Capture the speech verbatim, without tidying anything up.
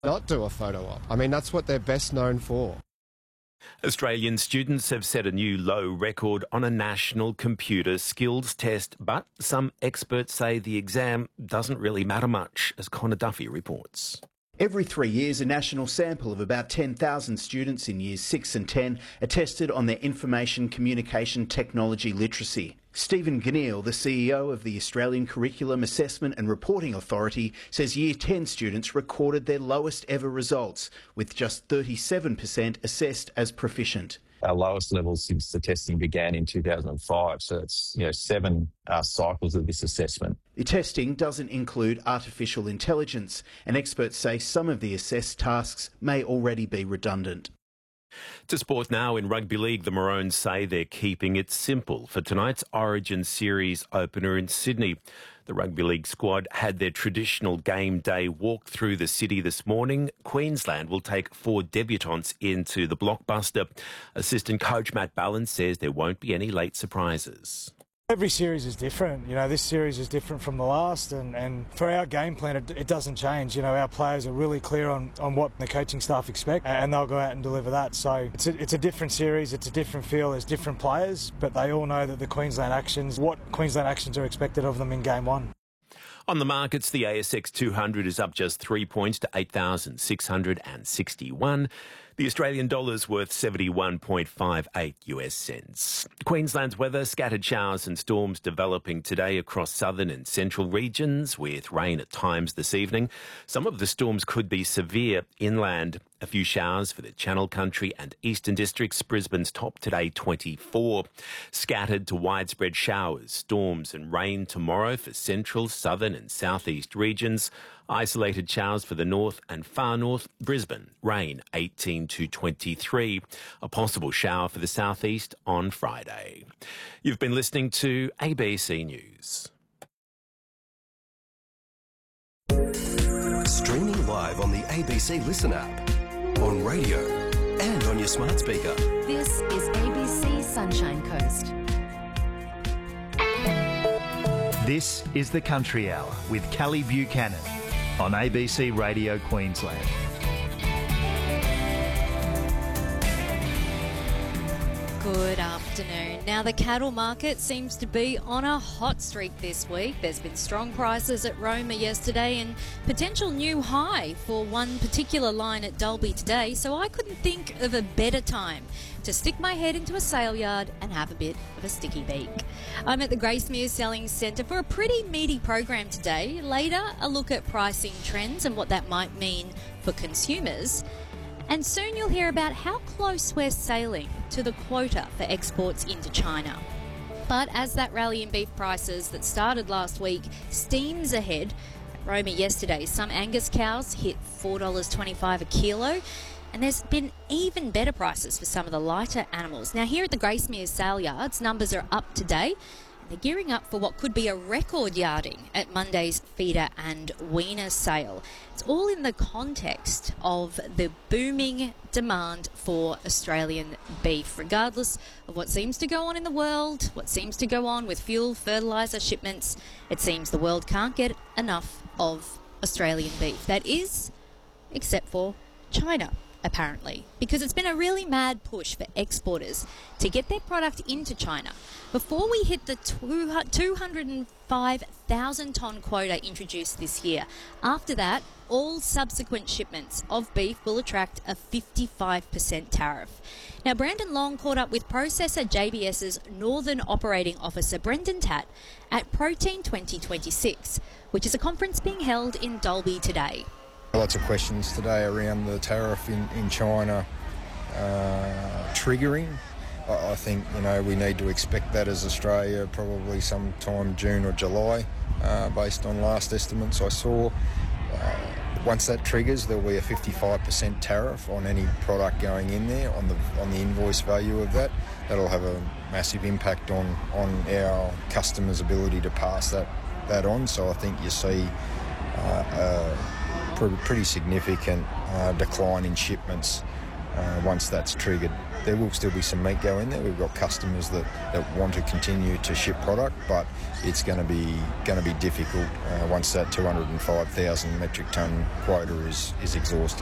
not do a photo op. I mean, that's what they're best known for. Australian students have set a new low record on a national computer skills test, but some experts say the exam doesn't really matter much, as Connor Duffy reports. Every three years, a national sample of about ten thousand students in years six and ten are tested on their information communication technology literacy. Stephen Ganneil, the C E O of the Australian Curriculum Assessment and Reporting Authority, says year ten students recorded their lowest ever results, with just thirty-seven percent assessed as proficient. Our lowest level since the testing began in two thousand five, so it's you know seven uh, cycles of this assessment. The testing doesn't include artificial intelligence, and experts say some of the assessed tasks may already be redundant. To sport now. In rugby league, the Maroons say they're keeping it simple for tonight's Origin Series opener in Sydney. The rugby league squad had their traditional game day walk through the city this morning. Queensland will take four debutants into the blockbuster. Assistant coach Matt Ballin says there won't be any late surprises. Every series is different. You know, this series is different from the last, and, and for our game plan, it, it doesn't change. You know, our players are really clear on, on what the coaching staff expect, and they'll go out and deliver that. So it's a, it's a different series, it's a different feel, there's different players, but they all know that the Queensland actions, what Queensland actions are expected of them in game one. On the markets, the A S X two hundred is up just three points to eight thousand six hundred sixty-one. The Australian dollar's worth seventy-one point five eight US cents. Queensland's weather, scattered showers and storms developing today across southern and central regions, with rain at times this evening. Some of the storms could be severe inland. A few showers for the Channel Country and Eastern Districts. Brisbane's top today, twenty-four. Scattered to widespread showers, storms and rain tomorrow for central, southern and southeast regions. Isolated showers for the north and far north. Brisbane, rain eighteen to twenty-three. A possible shower for the southeast on Friday. You've been listening to A B C News. Streaming live on the A B C Listen app, on radio and on your smart speaker. This is A B C Sunshine Coast. This is the Country Hour with Callie Buchanan on A B C Radio Queensland. Good afternoon. Now, the cattle market seems to be on a hot streak this week. There's been strong prices at Roma yesterday and potential new high for one particular line at Dalby today, so I couldn't think of a better time to stick my head into a sale yard and have a bit of a sticky beak. I'm at the Gracemere Selling Centre for a pretty meaty program today. Later, a look at pricing trends and what that might mean for consumers. And soon you'll hear about how close we're sailing to the quota for exports into China. But as that rally in beef prices that started last week steams ahead, at Roma yesterday, some Angus cows hit four dollars twenty-five a kilo, and there's been even better prices for some of the lighter animals. Now, here at the Gracemere sale yards, numbers are up today. They're gearing up for what could be a record yarding at Monday's feeder and weaner sale. It's all in the context of the booming demand for Australian beef, regardless of what seems to go on in the world, what seems to go on with fuel, fertiliser shipments. It seems the world can't get enough of Australian beef. That is, except for China, apparently, because it's been a really mad push for exporters to get their product into China before we hit the two hundred five thousand tonne quota introduced this year. After that, all subsequent shipments of beef will attract a fifty-five percent tariff. Now, Brandon Long caught up with Processor JBS's Northern Operating Officer Brendan Tatt at Protein twenty twenty-six, which is a conference being held in Dalby today. Lots of questions today around the tariff in, in China uh, triggering. I, I think, you know, we need to expect that as Australia probably sometime June or July, uh, based on last estimates I saw. Uh, once that triggers, there'll be a fifty-five percent tariff on any product going in there, on the on the invoice value of that. That'll have a massive impact on, on our customers' ability to pass that, that on. So I think you see uh, uh, pretty significant uh, decline in shipments uh, once that's triggered. There will still be some meat go in there. We've got customers that, that want to continue to ship product, but it's going to be going to be difficult uh, once that two hundred five thousand metric tonne quota is, is exhausted.